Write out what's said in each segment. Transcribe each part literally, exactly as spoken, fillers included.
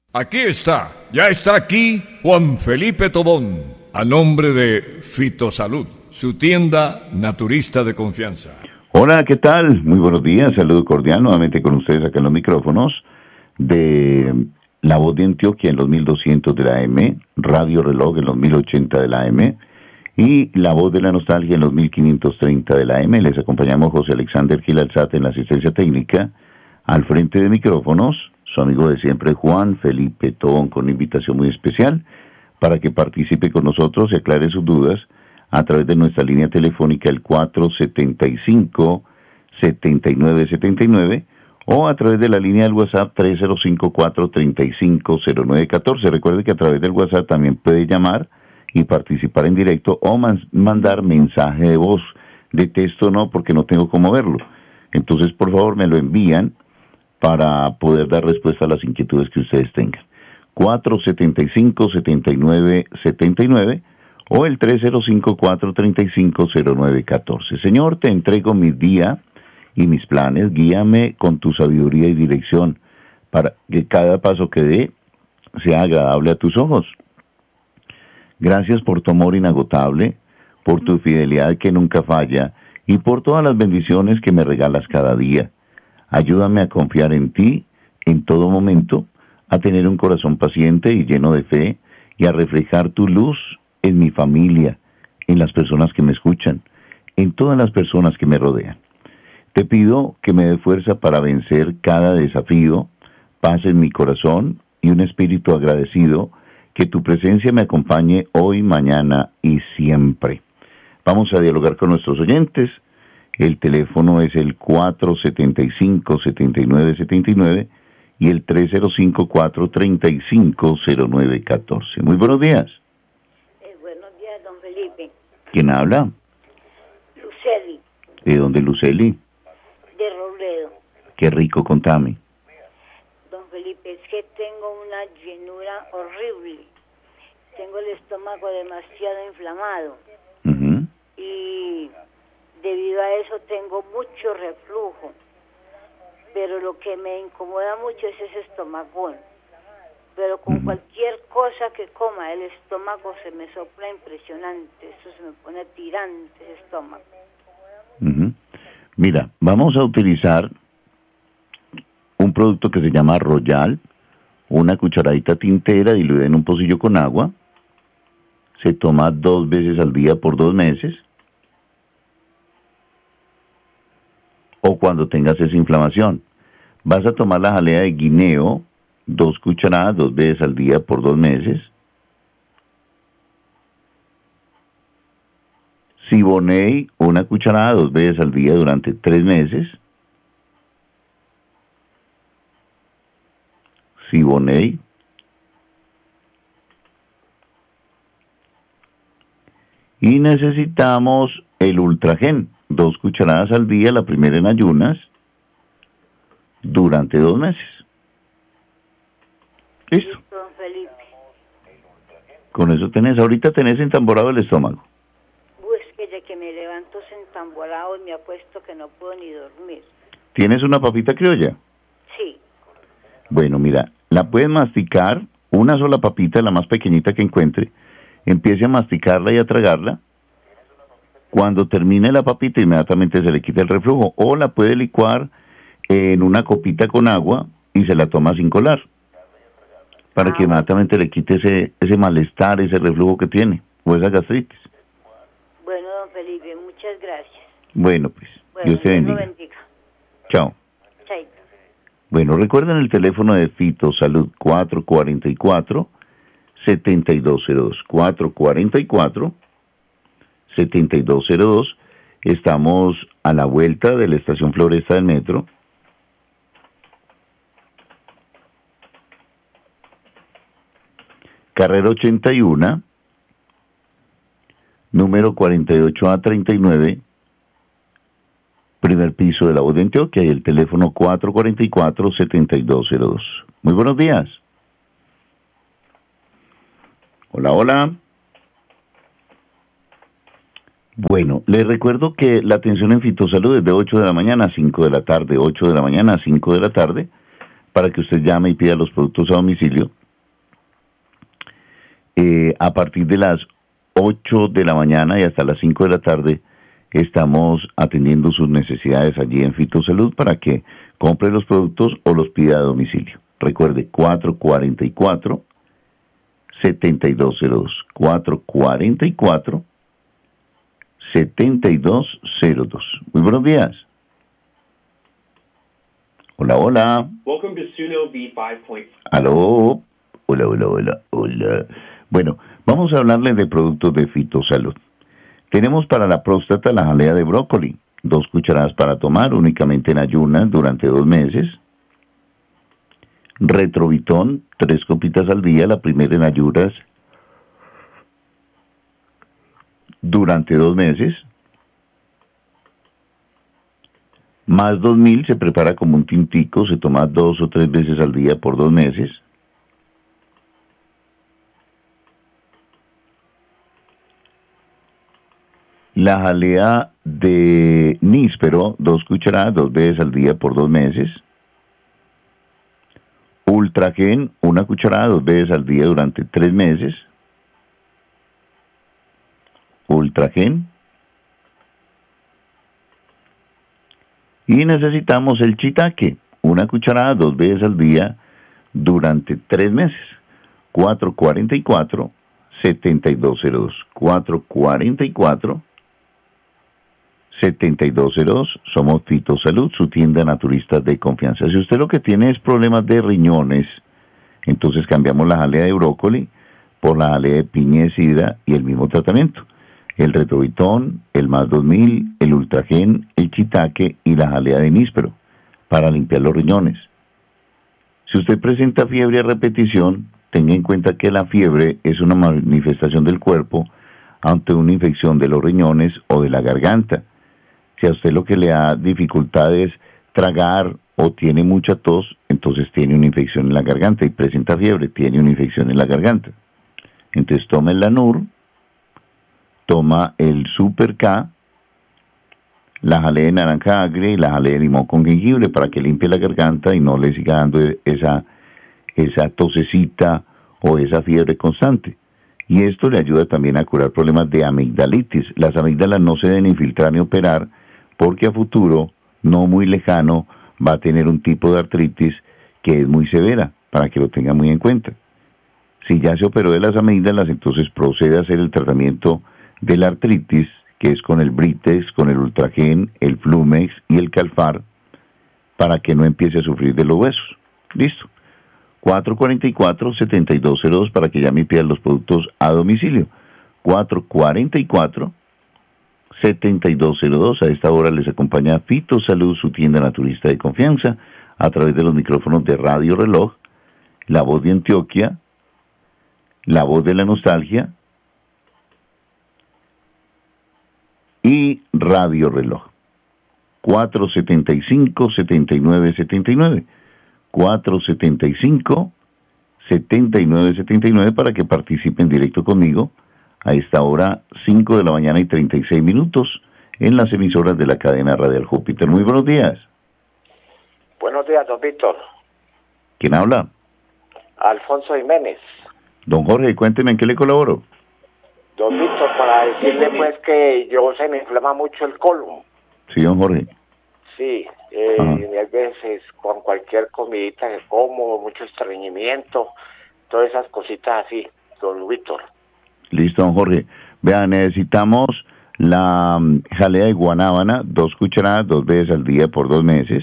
Aquí está, ya está aquí Juan Felipe Tobón, a nombre de Fitosalud, su tienda naturista de confianza. Hola, ¿qué tal? Muy buenos días, saludo cordial nuevamente con ustedes acá en los micrófonos de La Voz de Antioquia en los mil doscientos de la A M, Radio Reloj en los mil ochenta de la A M y La Voz de la Nostalgia en los mil quinientos treinta de la A M. Les acompañamos José Alexander Gil Alzate en la asistencia técnica, al frente de micrófonos, su amigo de siempre Juan Felipe Tobón, con una invitación muy especial para que participe con nosotros y aclare sus dudas a través de nuestra línea telefónica el cuatro setenta y cinco, setenta y nueve setenta y nueve o a través de la línea del WhatsApp tres cero cinco, cuatro tres cinco, cero nueve uno cuatro. Recuerde que a través del WhatsApp también puede llamar y participar en directo o man- mandar mensaje de voz. De texto no, porque no tengo cómo verlo. Entonces, por favor, me lo envían para poder dar respuesta a las inquietudes que ustedes tengan. cuatro setenta y cinco, setenta y nueve setenta y nueve o el tres cero cinco, cuatro tres cinco, cero nueve uno cuatro. Señor, te entrego mi día y mis planes, guíame con tu sabiduría y dirección para que cada paso que dé sea agradable a tus ojos. Gracias por tu amor inagotable, por tu fidelidad que nunca falla y por todas las bendiciones que me regalas cada día. Ayúdame a confiar en ti en todo momento, a tener un corazón paciente y lleno de fe y a reflejar tu luz en mi familia, en las personas que me escuchan, en todas las personas que me rodean. Te pido que me dé fuerza para vencer cada desafío, paz en mi corazón y un espíritu agradecido, que tu presencia me acompañe hoy, mañana y siempre. Vamos a dialogar con nuestros oyentes. El teléfono es el cuatro setenta y cinco, setenta y nueve setenta y nueve y el tres cero cinco, cuatro tres cinco, cero nueve uno cuatro. Muy buenos días. Eh, buenos días, don Felipe. ¿Quién habla? Luceli, ¿De dónde, Luceli? de Robledo. Qué rico, contame. Don Felipe, es que tengo una llenura horrible. Tengo el estómago demasiado inflamado. Uh-huh. Y debido a eso tengo mucho reflujo. Pero lo que me incomoda mucho es ese estomagón. Pero con uh-huh. cualquier cosa que coma, el estómago se me sopla impresionante. Eso se me pone tirante ese estómago. Uh-huh. Mira, vamos a utilizar un producto que se llama Royal, una cucharadita tintera diluida en un pocillo con agua. Se toma dos veces al día por dos meses. O cuando tengas esa inflamación. Vas a tomar la jalea de guineo, dos cucharadas, dos veces al día por dos meses. Siboney, una cucharada, dos veces al día durante tres meses. Siboney. Y necesitamos el Ultragen, dos cucharadas al día, la primera en ayunas, durante dos meses. ¿Listo? Listo, don Felipe. Con eso tenés, ahorita tenés entamborado el estómago. Pues que de que me levanto entambolado y me apuesto que no puedo ni dormir. ¿Tienes una papita criolla? Sí. Bueno, mira, la puedes masticar, una sola papita, la más pequeñita que encuentre, empiece a masticarla y a tragarla. Cuando termine la papita, inmediatamente se le quita el reflujo, o la puede licuar en una copita con agua y se la toma sin colar, para ah, que inmediatamente le quite ese, ese malestar, ese reflujo que tiene, o esa gastritis. Bueno, don Felipe, muchas gracias. Bueno, pues, bueno, Dios te bendiga. bendiga. Chao. Chaito. Bueno, recuerden el teléfono de Fitosalud, cuatro cuatro cuatro, siete dos cero dos, cuatro cuatro cuatro, siete dos cero dos. Estamos a la vuelta de la estación Floresta del metro. Carrera ochenta y uno, número cuarenta y ocho A treinta y nueve, primer piso de La Voz de Antioquia, y el teléfono cuatro cuatro cuatro, siete dos cero dos. Muy buenos días. Hola, hola. Bueno, les recuerdo que la atención en Fitosalud es de ocho de la mañana a cinco de la tarde, ocho de la mañana a cinco de la tarde, para que usted llame y pida los productos a domicilio. a partir de las ocho de la mañana y hasta las cinco de la tarde estamos atendiendo sus necesidades allí en Fitosalud para que compre los productos o los pida a domicilio. Recuerde, cuatro cuarenta y cuatro, setenta y dos cero dos, cuatro cuarenta y cuatro, setenta y dos cero dos. Muy buenos días. Hola, hola. Welcome to Suno V cinco. Aló. Hola, hola, hola, hola. Bueno, vamos a hablarles de productos de Fitosalud. Tenemos para la próstata la jalea de brócoli, dos cucharadas para tomar únicamente en ayunas durante dos meses. Retrovitón, tres copitas al día, la primera en ayunas durante dos meses. Más dos mil se prepara como un tintico, se toma dos o tres veces al día por dos meses. La jalea de níspero, dos cucharadas, dos veces al día por dos meses. Ultragen, una cucharada, dos veces al día durante tres meses. Ultragen. Y necesitamos el shiitake, una cucharada, dos veces al día durante tres meses. cuatro cuarenta y cuatro, setenta y dos cero dos. cuatro cuarenta y cuatro, setenta y dos cero dos. Somos Fitosalud, su tienda naturista de confianza. Si usted lo que tiene es problemas de riñones, entonces cambiamos la jalea de brócoli por la jalea de piña de sidra y el mismo tratamiento. El retrovitón, el más dos mil, el ultragen, el shiitake y la jalea de níspero para limpiar los riñones. Si usted presenta fiebre a repetición, tenga en cuenta que la fiebre es una manifestación del cuerpo ante una infección de los riñones o de la garganta. Si a usted lo que le da dificultad es tragar o tiene mucha tos, entonces tiene una infección en la garganta y presenta fiebre, tiene una infección en la garganta. Entonces toma el Lanur, toma el Super K, la jalea de naranja agria y la jalea de limón con jengibre para que limpie la garganta y no le siga dando esa, esa tosecita o esa fiebre constante. Y esto le ayuda también a curar problemas de amigdalitis. Las amígdalas no se deben infiltrar ni operar porque a futuro, no muy lejano, va a tener un tipo de artritis que es muy severa, para que lo tenga muy en cuenta. Si ya se operó de las amígdalas, entonces procede a hacer el tratamiento de la artritis, que es con el Britex, con el Ultragen, el Flumex y el Calfar, para que no empiece a sufrir de los huesos. Listo. cuatro cuarenta y cuatro, setenta y dos cero dos para que llame y pida los productos a domicilio. cuatro cuarenta y cuatro, setenta y dos cero dos. A esta hora les acompaña Fitosalud, su tienda naturista de confianza, a través de los micrófonos de Radio Reloj, La Voz de Antioquia, La Voz de la Nostalgia y Radio Reloj. cuatro setenta y cinco, setenta y nueve setenta y nueve. cuatro setenta y cinco, setenta y nueve setenta y nueve para que participen directo conmigo a esta hora, cinco de la mañana y treinta y seis minutos, en las emisoras de la cadena Radial Júpiter. Muy buenos días. Buenos días, don Víctor. ¿Quién habla? Alfonso Jiménez. Don Jorge, cuénteme en qué le colaboro. Don Víctor, para decirle pues que yo se me inflama mucho el colon. Sí, don Jorge. Sí, eh, y a veces con cualquier comidita que como, mucho estreñimiento, todas esas cositas así, don Víctor. Listo, don Jorge. Vea, necesitamos la um, jalea de guanábana, dos cucharadas, dos veces al día por dos meses.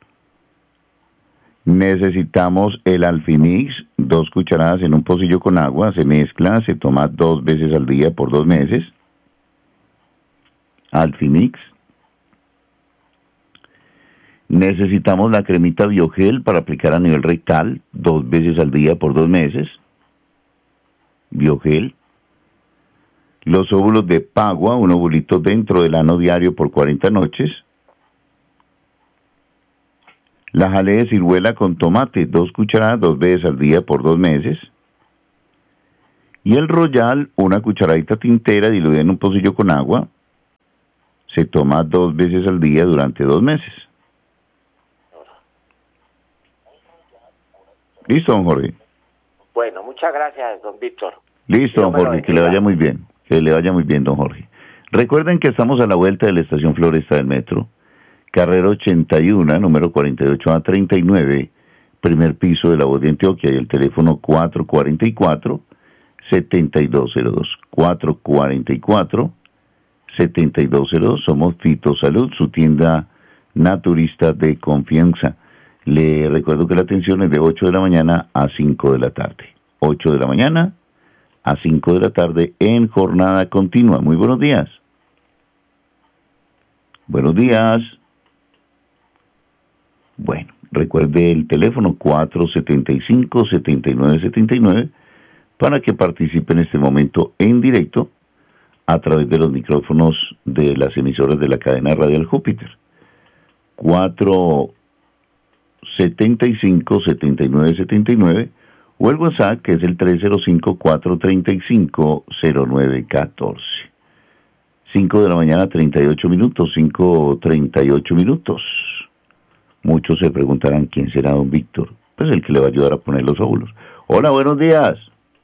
Necesitamos el Alfinix, dos cucharadas en un pocillo con agua, se mezcla, se toma dos veces al día por dos meses. Alfinix. Necesitamos la cremita Biogel para aplicar a nivel rectal, dos veces al día por dos meses. Biogel. Los óvulos de Pagua, un ovulito dentro del ano diario por cuarenta noches. La jalea de ciruela con tomate, dos cucharadas, dos veces al día por dos meses. Y el Royal, una cucharadita tintera diluida en un pocillo con agua. Se toma dos veces al día durante dos meses. ¿Listo, don Jorge? Bueno, muchas gracias, don Víctor. Listo, don Jorge, que le vaya muy bien. Que le vaya muy bien, don Jorge. Recuerden que estamos a la vuelta de la estación Floresta del Metro, carrera ochenta y uno, número cuarenta y ocho a treinta y nueve, primer piso de La Voz de Antioquia, y el teléfono cuatro cuatro cuatro, siete dos cero dos. cuatro cuatro cuatro, siete dos cero dos. Somos Fitosalud, su tienda naturista de confianza. Le recuerdo que la atención es de ocho de la mañana a cinco de la tarde. ocho de la mañana a cinco de la tarde en jornada continua. Muy buenos días. Buenos días. Bueno, recuerde el teléfono cuatro siete cinco, siete nueve siete nueve para que participe en este momento en directo a través de los micrófonos de las emisoras de la cadena radial Júpiter. cuatro siete cinco, siete nueve siete nueve o el WhatsApp, que es el tres cero cinco, cuatro tres cinco, cero nueve uno cuatro. cinco de la mañana, treinta y ocho minutos, cinco treinta y ocho minutos. Muchos se preguntarán quién será don Víctor. Pues el que le va a ayudar a poner los óvulos. Hola, buenos días.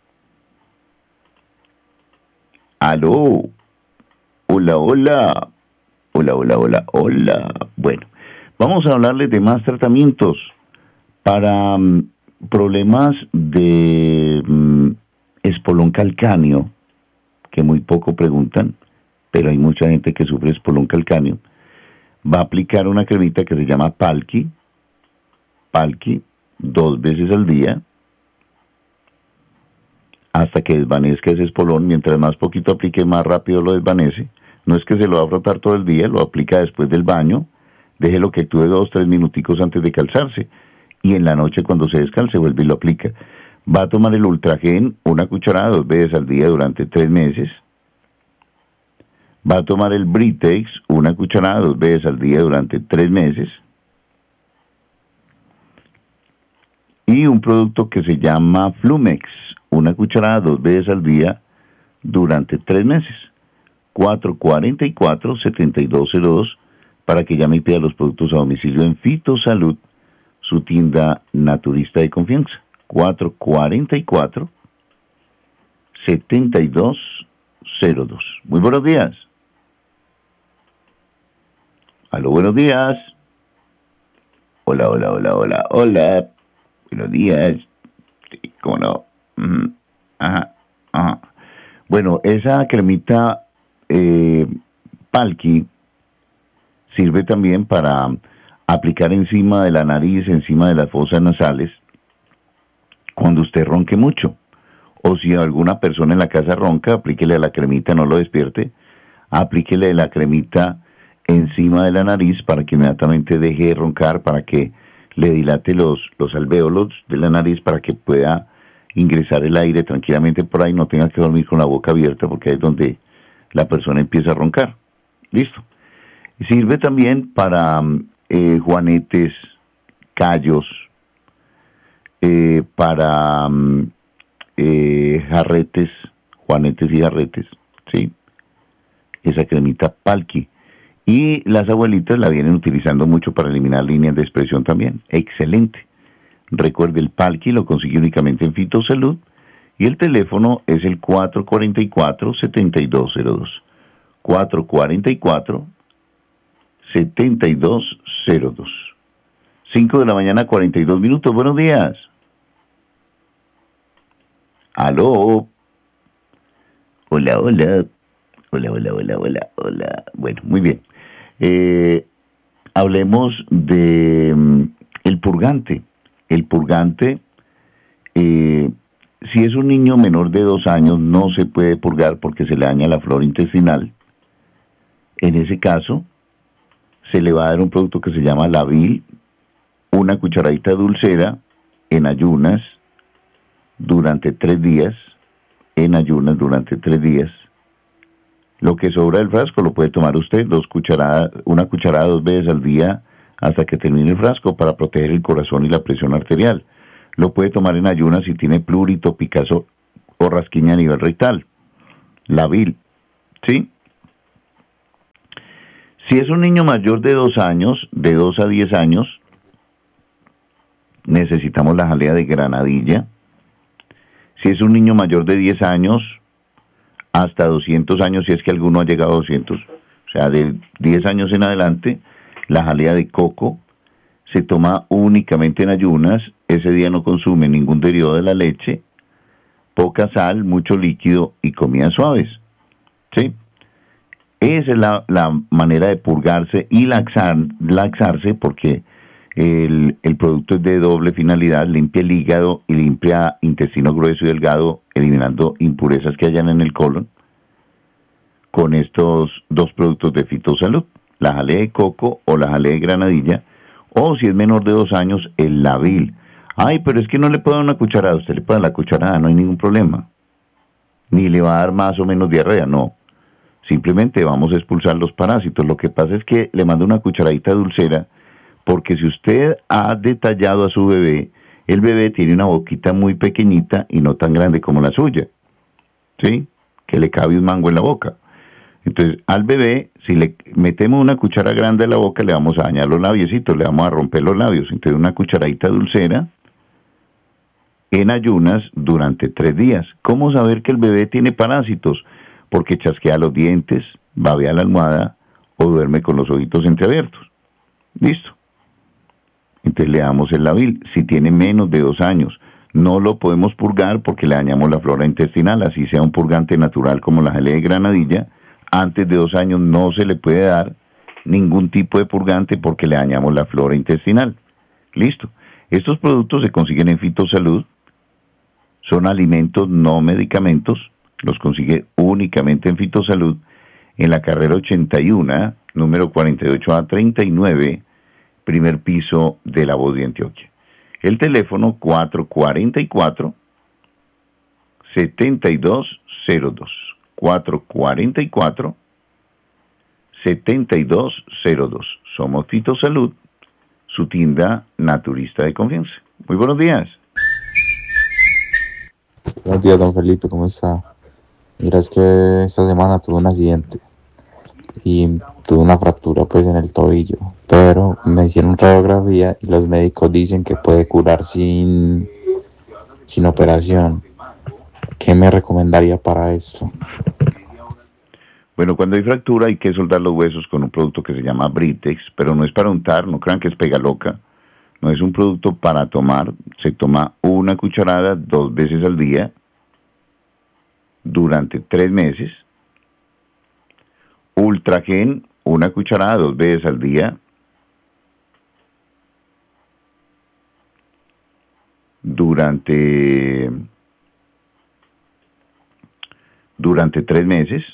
Aló. Hola, hola. Hola, hola, hola, hola. Bueno, vamos a hablarles de más tratamientos para um, problemas de um, espolón calcáneo, que muy poco preguntan, pero hay mucha gente que sufre espolón calcáneo. Va a aplicar una cremita que se llama Palki, Palki, dos veces al día, hasta que desvanezca ese espolón. Mientras más poquito aplique, más rápido lo desvanece. No es que se lo va a frotar todo el día, lo aplica después del baño, déjelo que actúe dos, tres minuticos antes de calzarse, y en la noche cuando se descalce vuelve y lo aplica. Va a tomar el Ultragen, una cucharada dos veces al día durante tres meses. Va a tomar el Britex, una cucharada dos veces al día durante tres meses. Y un producto que se llama Flumex, una cucharada dos veces al día durante tres meses. cuatro cuatro cuatro, siete dos cero dos para que llame y pida los productos a domicilio en Fitosalud, su tienda naturista de confianza. cuatro cuatro cuatro, siete dos cero dos. Muy buenos días. Aló, buenos días. Hola, hola, hola, hola, hola. Buenos días. Sí, ¿cómo no? Uh-huh. Ajá, ajá. Bueno, esa cremita eh, Palki sirve también para aplicar encima de la nariz, encima de las fosas nasales, cuando usted ronque mucho. O si alguna persona en la casa ronca, aplíquele la cremita, no lo despierte. Aplíquele la cremita encima de la nariz para que inmediatamente deje de roncar, para que le dilate los, los alvéolos de la nariz, para que pueda ingresar el aire tranquilamente por ahí, no tenga que dormir con la boca abierta, porque ahí es donde la persona empieza a roncar. Listo. Sirve también para eh, juanetes, callos, eh, para eh, jarretes, juanetes y jarretes, ¿sí? Esa cremita Palki. Y las abuelitas la vienen utilizando mucho para eliminar líneas de expresión también. Excelente. Recuerde, el Palki lo consigue únicamente en Fitosalud y el teléfono es el cuatro cuatro cuatro, siete dos cero dos. cuatro cuatro cuatro, siete dos cero dos. cinco de la mañana, cuarenta y dos minutos. Buenos días. Aló. Hola, hola. Hola, hola, hola, hola, hola. Bueno, muy bien. Eh, hablemos de um, el purgante. El purgante, eh, si es un niño menor de dos años, no se puede purgar porque se le daña la flora intestinal. En ese caso, se le va a dar un producto que se llama Lavil, una cucharadita de dulcera en ayunas durante tres días, en ayunas durante tres días. Lo que sobra del frasco lo puede tomar usted, dos cucharadas, una cucharada dos veces al día hasta que termine el frasco para proteger el corazón y la presión arterial. Lo puede tomar en ayunas si tiene plurito, picazón o rasquiña a nivel rectal. Lavil, ¿sí? Si es un niño mayor de dos años, de dos a diez años, necesitamos la jalea de granadilla. Si es un niño mayor de diez años, hasta doscientos años, si es que alguno ha llegado a doscientos, o sea, de diez años en adelante, la jalea de coco se toma únicamente en ayunas, ese día no consume ningún derivado de la leche, poca sal, mucho líquido y comidas suaves, ¿sí? Esa es la, la manera de purgarse y laxar, laxarse, porque el, el producto es de doble finalidad, limpia el hígado y limpia intestino grueso y delgado, eliminando impurezas que hayan en el colon, con estos dos productos de Fitosalud, la jalea de coco o la jalea de granadilla, o si es menor de dos años, el Lavil. Ay, pero es que no le puedo dar una cucharada. Usted le puede dar la cucharada, no hay ningún problema. Ni le va a dar más o menos diarrea, no. Simplemente vamos a expulsar los parásitos. Lo que pasa es que le mando una cucharadita dulcera, porque si usted ha detallado a su bebé, el bebé tiene una boquita muy pequeñita y no tan grande como la suya, ¿sí? Que le cabe un mango en la boca. Entonces, al bebé, si le metemos una cuchara grande en la boca, le vamos a dañar los labiecitos, le vamos a romper los labios. Entonces, una cucharadita dulcera en ayunas durante tres días. ¿Cómo saber que el bebé tiene parásitos? Porque chasquea los dientes, babea la almohada o duerme con los ojitos entreabiertos. Listo. Entonces, le damos el Lavil. Si tiene menos de dos años, no lo podemos purgar porque le dañamos la flora intestinal, así sea un purgante natural como la jalea de granadilla. Antes de dos años no se le puede dar ningún tipo de purgante porque le dañamos la flora intestinal. Listo. Estos productos se consiguen en Fitosalud, son alimentos, no medicamentos, los consigue únicamente en Fitosalud, en la carrera ochenta y uno, número cuarenta y ocho A treinta y nueve, primer piso de La Voz de Antioquia. El teléfono cuatro cuatro cuatro, siete dos cero dos. cuatro cuatro cuatro, siete dos cero dos. Somos Fitosalud, su tienda naturista de confianza. Muy buenos días. Buenos días, don Felipe, ¿cómo está? Mira, es que esta semana tuve un accidente y tuve una fractura pues en el tobillo, pero me hicieron radiografía y los médicos dicen que puede curar sin, sin operación. ¿Qué me recomendaría para esto? Bueno, cuando hay fractura hay que soldar los huesos con un producto que se llama Britex, pero no es para untar, no crean que es pega loca, no es un producto para tomar, se toma una cucharada dos veces al día durante tres meses, Ultragen, una cucharada dos veces al día, durante, durante tres meses,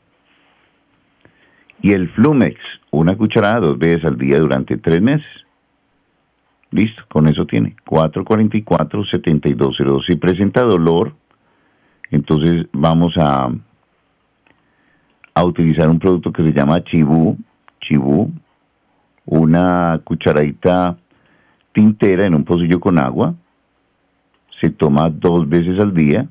y el Flumex, una cucharada dos veces al día durante tres meses. Listo, con eso tiene. cuatro cuatro cuatro, siete dos cero dos. Si presenta dolor, entonces vamos a, a utilizar un producto que se llama Chibú. Chibú, una cucharadita tintera en un pocillo con agua. Se toma dos veces al día.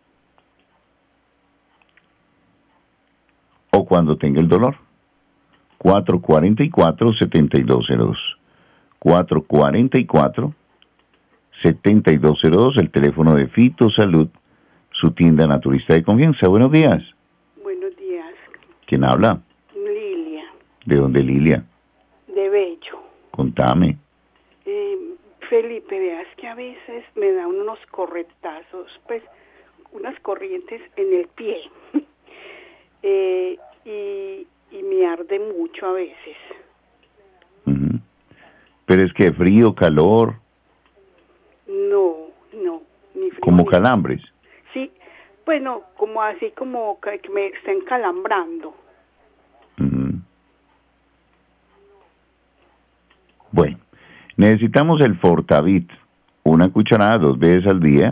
O cuando tenga el dolor. cuatro cuatro cuatro, siete dos cero dos. cuatro cuatro cuatro, siete dos cero dos, el teléfono de Fitosalud, su tienda naturista de confianza. Buenos días. Buenos días. ¿Quién habla? Lilia. ¿De dónde, Lilia? De Bello. Contame. Eh, Felipe, veas que a veces me dan unos corretazos, pues, unas corrientes en el pie. eh, y, y me arde mucho a veces. Uh-huh. Pero es que frío, calor. No, no, ni frío. ¿Como ni... calambres? Sí, bueno, como así como que, que me estén calambrando. Uh-huh. Bueno, necesitamos el Fortavit, una cucharada dos veces al día,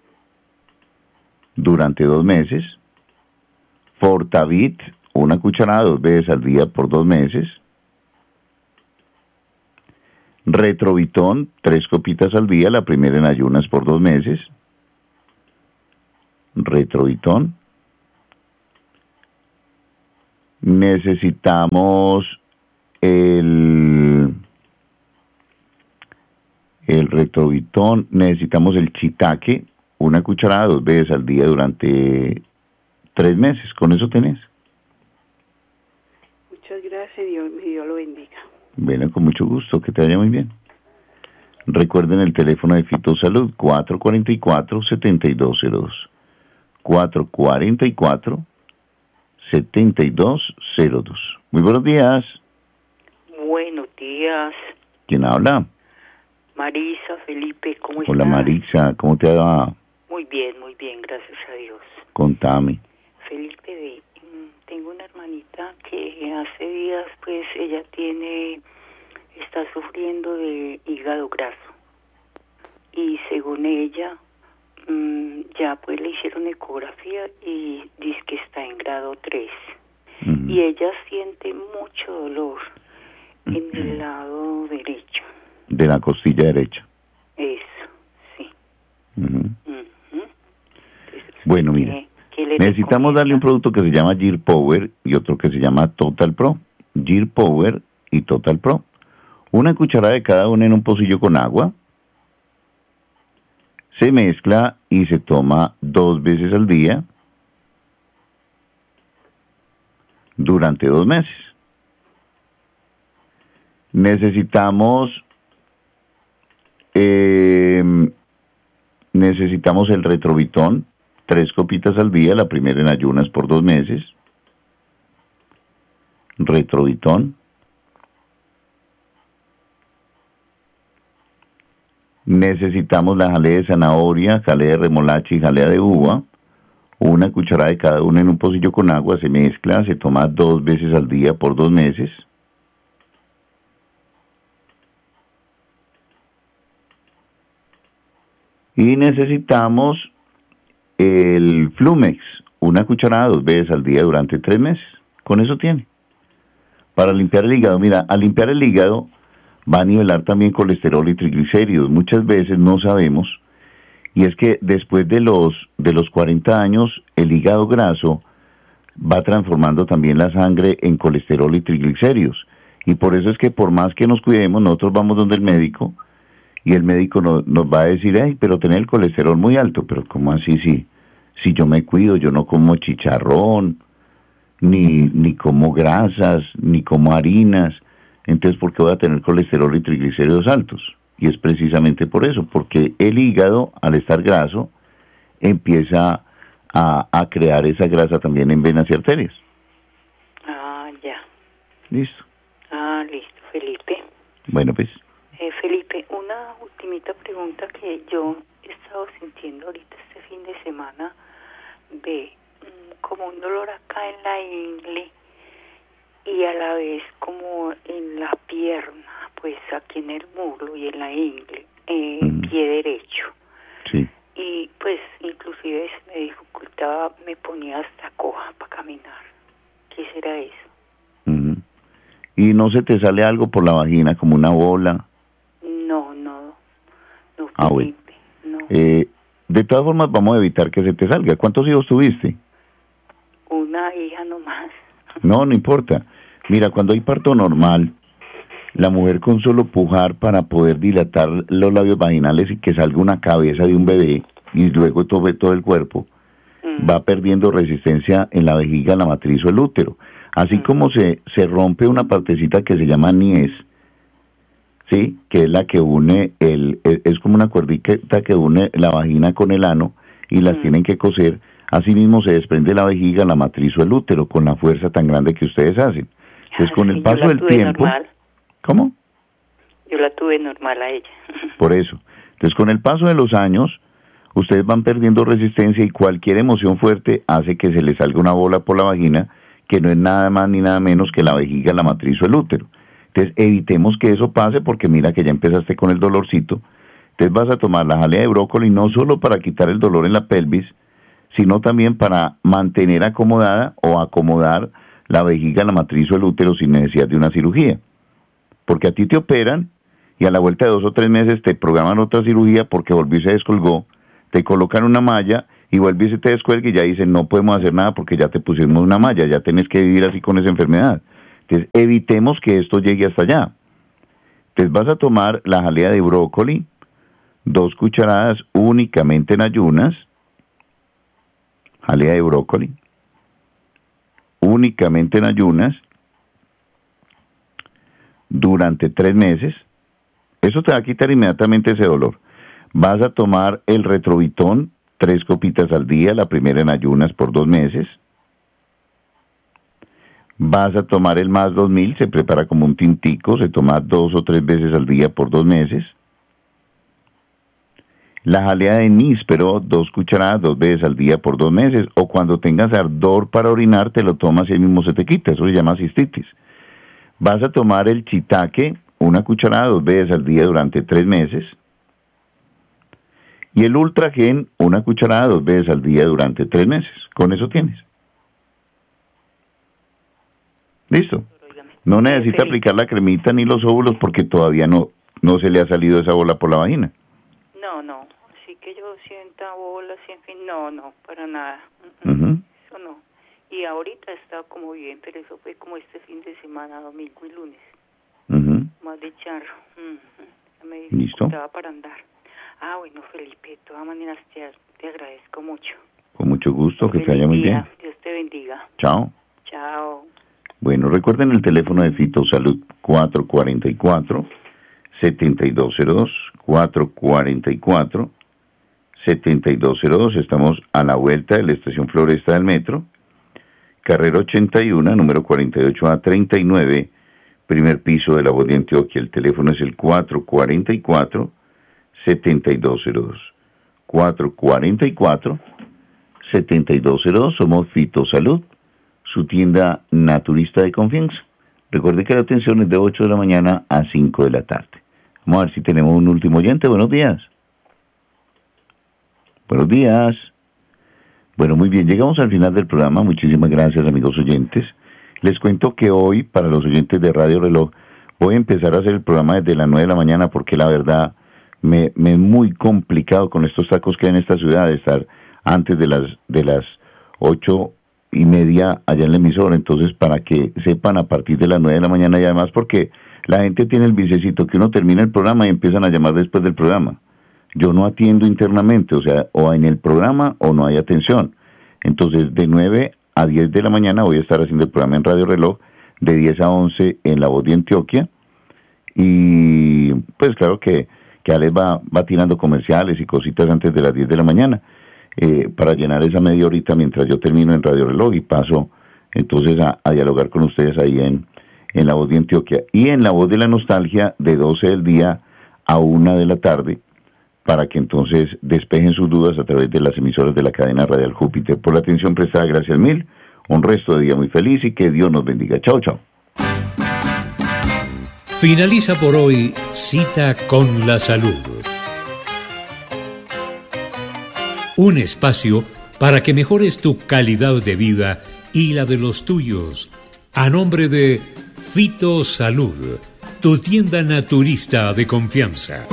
durante dos meses. Fortavit, una cucharada dos veces al día por dos meses. Retrovitón, tres copitas al día, la primera en ayunas por dos meses. Retrovitón. Necesitamos el, el Retrovitón, necesitamos el Chitaque, una cucharada dos veces al día durante tres meses. Con eso tenés. Muchas gracias, Dios, Dios lo bendiga. Bueno, con mucho gusto, que te vaya muy bien. Recuerden el teléfono de Fitosalud, cuatro cuatro cuatro, siete dos cero dos. cuatro cuatro cuatro, siete dos cero dos. Muy buenos días. Buenos días. ¿Quién habla? Marisa, Felipe, ¿cómo estás? Hola Marisa, ¿cómo te va? Muy bien, muy bien, gracias a Dios. Contame. Felipe, ve, tengo una hermanita que hace días, pues, ella tiene, está sufriendo de hígado graso. Y según ella, mmm, ya pues le hicieron ecografía y dice que está en grado tres. Uh-huh. Y ella siente mucho dolor uh-huh. en el lado derecho. De la costilla derecha. Eso, sí. Uh-huh. Uh-huh. Entonces, bueno, mira, necesitamos darle un producto que se llama Gear Power y otro que se llama Total Pro. Gear Power y Total Pro. Una cucharada de cada uno en un pocillo con agua. Se mezcla y se toma dos veces al día durante dos meses. Necesitamos eh, necesitamos el Retrovitón, tres copitas al día, la primera en ayunas por dos meses. Retrovitón. Necesitamos la jalea de zanahoria, jalea de remolacha y jalea de uva. Una cucharada de cada una en un pocillo con agua, se mezcla, se toma dos veces al día por dos meses. Y necesitamos el Flumex, una cucharada dos veces al día durante tres meses. Con eso tiene. Para limpiar el hígado, mira, al limpiar el hígado va a nivelar también colesterol y triglicéridos. Muchas veces no sabemos, y es que después de los, de los cuarenta años, el hígado graso va transformando también la sangre en colesterol y triglicéridos. Y por eso es que por más que nos cuidemos, nosotros vamos donde el médico, y el médico no, nos va a decir, ay, pero tener el colesterol muy alto. Pero ¿cómo así? Si, si yo me cuido, yo no como chicharrón, ni, ni como grasas, ni como harinas, entonces ¿por qué voy a tener colesterol y triglicéridos altos? Y es precisamente por eso, porque el hígado, al estar graso, empieza a, a crear esa grasa también en venas y arterias. Ah, ya. Listo. Ah, listo, Felipe. Bueno, pues. Eh, Felipe, una ultimita pregunta que yo he estado sintiendo ahorita este fin de semana. Ve, como un dolor acá en la ingle y a la vez como en la pierna, pues aquí en el muslo y en la ingle, eh, mm. pie derecho. Sí. Y pues inclusive se me dificultaba, me ponía hasta coja para caminar. ¿Qué será eso? Mm. ¿Y no se te sale algo por la vagina, como una bola? No, no. no ah, bueno. No. Eh, de todas formas vamos a evitar que se te salga. ¿Cuántos hijos tuviste? Una hija nomás. No, no importa. Mira, cuando hay parto normal, la mujer con solo pujar para poder dilatar los labios vaginales y que salga una cabeza de un bebé y luego todo, todo el cuerpo, mm. va perdiendo resistencia en la vejiga, la matriz o el útero. Así mm. como se, se rompe una partecita que se llama niés, ¿sí? Que es la que une, el es como una cuerdita que une la vagina con el ano y las mm. tienen que coser. Asimismo se desprende la vejiga, la matriz o el útero con la fuerza tan grande que ustedes hacen. Entonces ah, con sí, el paso del tiempo... Normal. ¿Cómo? Yo la tuve normal a ella. Por eso. Entonces con el paso de los años, ustedes van perdiendo resistencia y cualquier emoción fuerte hace que se les salga una bola por la vagina, que no es nada más ni nada menos que la vejiga, la matriz o el útero. Entonces evitemos que eso pase porque mira que ya empezaste con el dolorcito. Entonces vas a tomar la jalea de brócoli no solo para quitar el dolor en la pelvis, sino también para mantener acomodada o acomodar la vejiga, la matriz o el útero sin necesidad de una cirugía. Porque a ti te operan y a la vuelta de dos o tres meses te programan otra cirugía porque volvió y se descolgó, te colocan una malla y vuelve y se te descuelga y ya dicen no podemos hacer nada porque ya te pusimos una malla, ya tienes que vivir así con esa enfermedad. Entonces evitemos que esto llegue hasta allá. Entonces vas a tomar la jalea de brócoli, dos cucharadas únicamente en ayunas, jalea de brócoli, únicamente en ayunas, durante tres meses. Eso te va a quitar inmediatamente ese dolor. Vas a tomar el Retrovitón, tres copitas al día, la primera en ayunas por dos meses. Vas a tomar el Más dos mil, se prepara como un tintico, se toma dos o tres veces al día por dos meses. La jalea de níspero, dos cucharadas, dos veces al día por dos meses. O cuando tengas ardor para orinar, te lo tomas y ahí mismo se te quita. Eso se llama cistitis. Vas a tomar el chitaque, una cucharada, dos veces al día durante tres meses. Y el Ultragen, una cucharada, dos veces al día durante tres meses. Con eso tienes. ¿Listo? No necesita aplicar la cremita ni los óvulos porque todavía no, no se le ha salido esa bola por la vagina. No, no. Así que yo sienta bolas, en fin, no, no, para nada. Uh-huh. Eso no. Y ahorita está como bien, pero eso fue como este fin de semana, domingo y lunes. Uh-huh. Más de charro. Uh-huh. Me ¿Listo? Para andar. Ah, bueno, Felipe, de todas maneras te, te agradezco mucho. Con mucho gusto, que Feliz te vaya muy día. bien. Dios te bendiga. Chao. Chao. Bueno, recuerden el teléfono de Fitosalud cuatro cuatro cuatro, siete dos cero dos, cuatro cuatro cuatro, siete dos cero dos. Estamos a la vuelta de la estación Floresta del Metro, carrera ochenta y uno, número cuarenta y ocho A treinta y nueve, primer piso de La Voz de Antioquia. El teléfono es el cuatro cuatro cuatro, siete dos cero dos. cuatro cuatro cuatro, siete dos cero dos. Somos Fitosalud, su tienda naturista de confianza. Recuerde que la atención es de ocho de la mañana a cinco de la tarde. Vamos a ver si tenemos un último oyente. Buenos días. Buenos días. Bueno, muy bien, llegamos al final del programa. Muchísimas gracias, amigos oyentes. Les cuento que hoy, para los oyentes de Radio Reloj, voy a empezar a hacer el programa desde las nueve de la mañana porque la verdad me, me es muy complicado con estos tacos que hay en esta ciudad de estar antes de las, de las ocho y media allá en la emisora. Entonces, para que sepan, a partir de las nueve de la mañana, y además porque la gente tiene el vicecito que uno termina el programa y empiezan a llamar después del programa. Yo no atiendo internamente, o sea, o en el programa o no hay atención. Entonces, de nueve a diez de la mañana voy a estar haciendo el programa en Radio Reloj, de diez a once en La Voz de Antioquia. Y pues claro que, que Alex va, va tirando comerciales y cositas antes de las diez de la mañana. Eh, para llenar esa media horita mientras yo termino en Radio Reloj y paso entonces a, a dialogar con ustedes ahí en, en La Voz de Antioquia. Y en La Voz de la Nostalgia, de doce del día a una de la tarde, para que entonces despejen sus dudas a través de las emisoras de la cadena Radial Júpiter. Por la atención prestada, gracias mil, un resto de día muy feliz y que Dios nos bendiga. Chao, chao. Finaliza por hoy Cita con la Salud. Un espacio para que mejores tu calidad de vida y la de los tuyos. A nombre de Fitosalud, tu tienda naturista de confianza.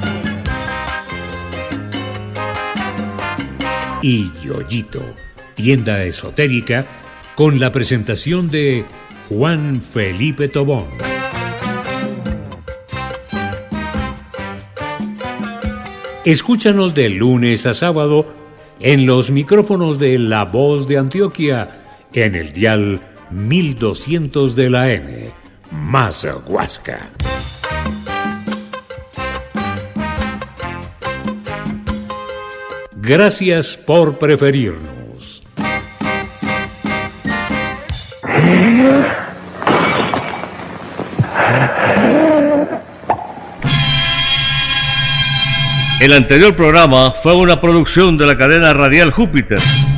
Y Yoyito, tienda esotérica, con la presentación de Juan Felipe Tobón. Escúchanos de lunes a sábado en los micrófonos de La Voz de Antioquia, en el dial mil doscientos de la M, más Huasca. Gracias por preferirnos. El anterior programa fue una producción de la cadena Radial Júpiter.